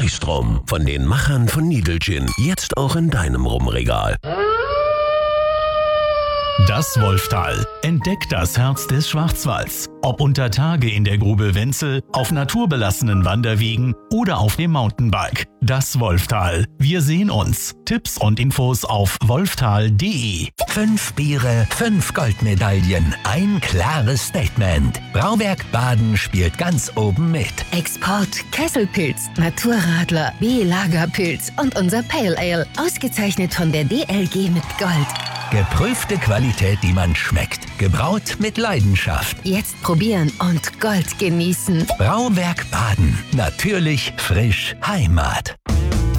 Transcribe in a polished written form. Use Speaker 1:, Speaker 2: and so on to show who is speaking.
Speaker 1: Neustrom von den Machern von Needle Gin. Jetzt auch in deinem Rumregal.
Speaker 2: Das Wolftal. Entdeckt das Herz des Schwarzwalds. Ob unter Tage in der Grube Wenzel, auf naturbelassenen Wanderwegen oder auf dem Mountainbike. Das Wolftal. Wir sehen uns. Tipps und Infos auf wolftal.de.
Speaker 3: 5 Biere, 5 Goldmedaillen. Ein klares Statement. Brauwerk Baden spielt ganz oben mit.
Speaker 4: Export, Kesselpilz, Naturradler, B-Lagerpilz und unser Pale Ale. Ausgezeichnet von der DLG mit Gold.
Speaker 3: Geprüfte Qualität, die man schmeckt. Gebraut mit Leidenschaft.
Speaker 4: Jetzt probieren und Gold genießen.
Speaker 3: Brauwerk Baden. Natürlich, frisch, Heimat.